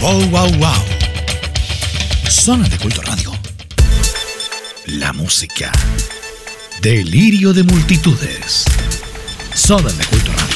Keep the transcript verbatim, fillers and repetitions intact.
Wow, wow, wow. Zona de Culto Radio. La música. Delirio de multitudes. Zona de Culto Radio.